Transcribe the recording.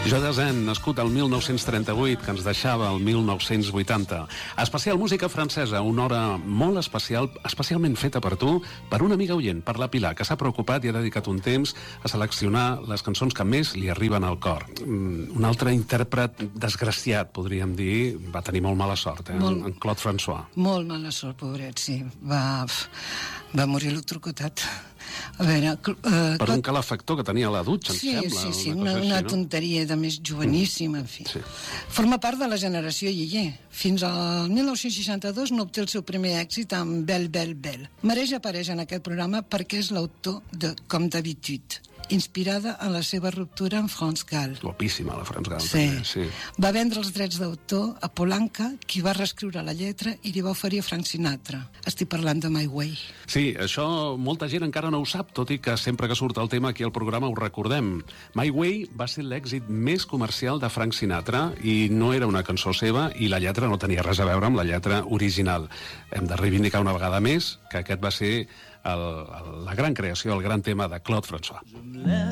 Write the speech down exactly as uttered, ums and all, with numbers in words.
Jo Dasein, nascut el mil nou-cents trenta-vuit, que ens deixava el mil nou-cents vuitanta. Especial música francesa, una hora molt especial, especialment feta per tu, per una amiga oient, per la Pilar, que s'ha preocupat i ha dedicat un temps a seleccionar les cançons que més li arriben al cor. Un altre intèrpret desgraciat, podríem dir, va tenir molt mala sort, eh? Molt, en Claude François. Molt mala sort, pobret, sí. Va, va morir electrocutat. A veure... Uh, per un calefactor que tenia a la dutxa, em sí, sembla. Sí, sí, una, una, una no? tonteria de més joveníssima, en fi. Sí. Forma part de la generació Yeye. Fins al mil nou-cents seixanta-dos no obté el seu primer èxit amb Belle, Belle, Belle. Mereix apareix en aquest programa perquè és l'autor de Comme d'habitude, inspirada en la seva ruptura amb France Gall. Guapíssima, la France Gall. Sí. També, sí. Va vendre els drets d'autor a Polanca, qui va reescriure la lletra i li va oferir a Frank Sinatra. Estic parlant de My Way. Sí, això molta gent encara no ho sap, tot i que sempre que surt el tema aquí al programa ho recordem. My Way va ser l'èxit més comercial de Frank Sinatra i no era una cançó seva i la lletra no tenia res a veure amb la lletra original. Hem de reivindicar una vegada més que aquest va ser el, el, la gran creació, el gran tema de Claude François.